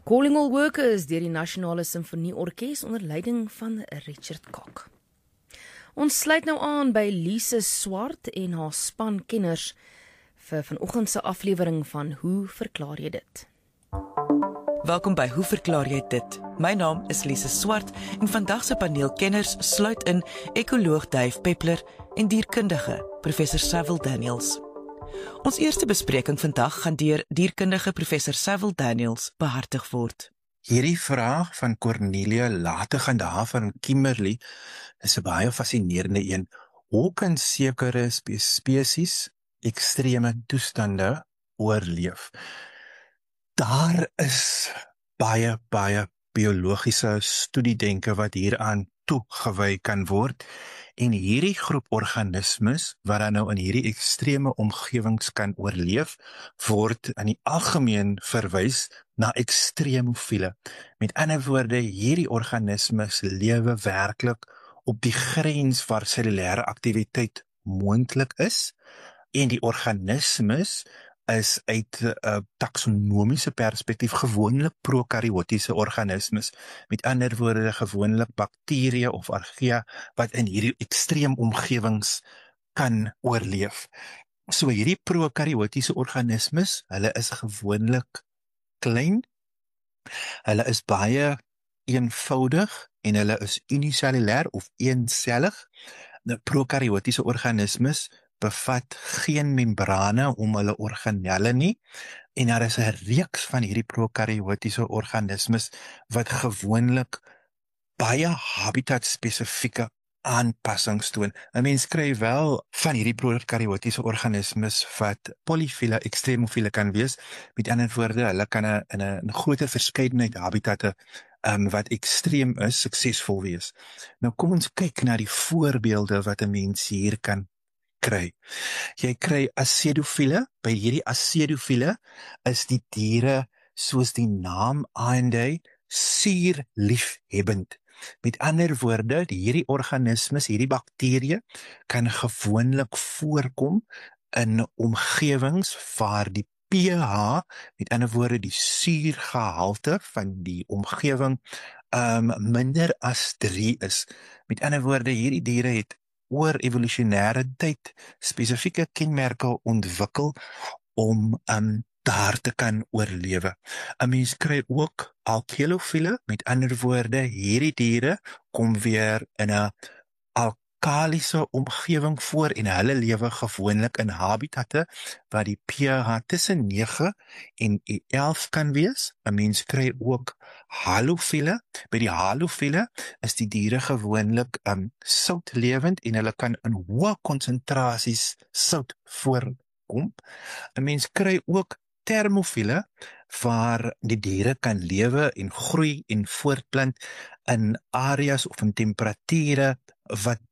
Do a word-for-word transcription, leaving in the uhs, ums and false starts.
Calling All Workers deur die Nasionale Simfonieorkes onder leiding van Richard Kok. Ons sluit nou aan by Lise Swart en haar span kenners vir vanoggend se aflewering van Hoe verklaar jy dit? Welkom by Hoe verklaar jy dit? My naam is Lise Swart en vandag se paneelkenners sluit in ekoloog Dave Peppler en dierkundige professor Saville Daniels. Ons eerste bespreking vandag gaan deur dierkundige professor Saville Daniels behartig word. Hierdie vraag van Cornelia Lategandaar van Kimberley is 'n baie fascinerende een. Hoe kan sekere spe spesies ekstreme toestande oorleef? Daar is baie, baie biologiese studiedenke wat hieraan toegewy kan word. En hierdie groep organismes wat dan nou in hierdie ekstreme omgewings kan oorleef, word in die algemeen verwys na ekstremofiele. Met ander woorde, hierdie organismes lewe werklik op die grens waar cellulêre aktiwiteit moontlik is, en die organismes is uit 'n uh, taksonomiese perspektief gewoonlik prokaryotiese organismes, met ander woorde gewoonlik bakterieë of archaea wat in hierdie ekstreem omgewings kan oorleef. So hierdie prokaryotiese organismes, hulle is gewoonlik klein, hulle is baie eenvoudig en hulle is unicellulêr of eensellig. Nou, prokaryotiese organismes bevat geen membrane om hulle organelle nie, en daar is 'n reeks van hierdie prokaryotiese organismes wat gewoonlik baie habitat-spesifieke aanpassings toon. 'n Mens kry wel van hierdie prokaryotiese organismes wat polyfiele, ekstremofiele kan wees. Met ander woorde, hulle kan a, in 'n groter verskeidenheid habitatte um, wat ekstreem is, suksesvol wees. Nou kom ons kyk na die voorbeelde wat 'n mens hier kan kry. Jy kry acidofiele. By hierdie acidofiele is die diere, soos die naam aandui, suurliefhebbend. Met ander woorde, die hierdie organismes, hierdie bakterieë, kan gewoonlik voorkom in omgewings waar die pH, met ander woorde die suurgehalte van die omgewing, um, minder as drie is. Met ander woorde, hierdie diere het oor evolusionêre tyd spesifieke kenmerke ontwikkel om um, daar te kan oorlewe. 'n Mens kry ook alkelofiele, met ander woorde, hierdie diere kom weer in 'n alkalisiese omgewing voor en hulle lewe gewoonlik in habitatte waar die pH tussen nege en elf kan wees. 'n Mens kry ook halofiele. By die halofiele is die diere gewoonlik um, soutlewend en hulle kan in hoë konsentrasies sout voorkom. 'n Mens kry ook termofiele, waar die diere kan lewe en groei en voortplant in areas of in temperature wat